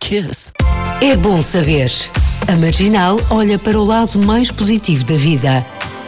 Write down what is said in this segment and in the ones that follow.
kiss. É bom saber. A Marginal olha para o lado mais positivo da vida.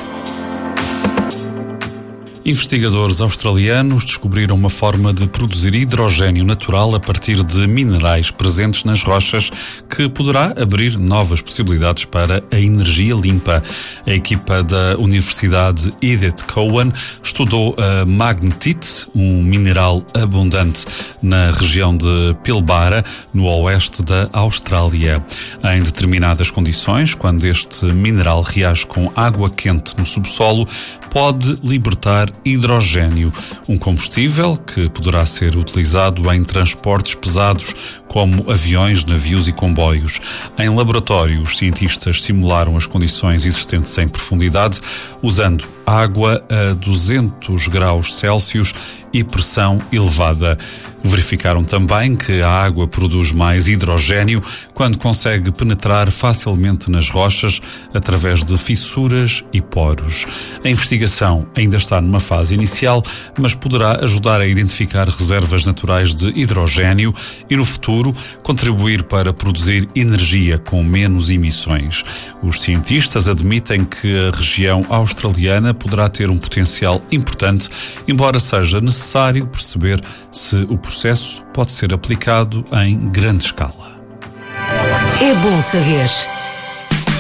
Investigadores australianos descobriram uma forma de produzir hidrogénio natural a partir de minerais presentes nas rochas que poderá abrir novas possibilidades para a energia limpa. A equipa da Universidade Edith Cowan estudou a magnetite, um mineral abundante na região de Pilbara, no oeste da Austrália. Em determinadas condições, quando este mineral reage com água quente no subsolo, pode libertar hidrogénio, um combustível que poderá ser utilizado em transportes pesados como aviões, navios e comboios. Em laboratório, os cientistas simularam as condições existentes em profundidade usando água a 200 graus Celsius e pressão elevada. Verificaram também que a água produz mais hidrogénio quando consegue penetrar facilmente nas rochas através de fissuras e poros. A investigação ainda está numa fase inicial, mas poderá ajudar a identificar reservas naturais de hidrogénio e, no futuro, contribuir para produzir energia com menos emissões. Os cientistas admitem que a região australiana poderá ter um potencial importante, embora seja necessário perceber se o processo pode ser aplicado em grande escala. É bom saber.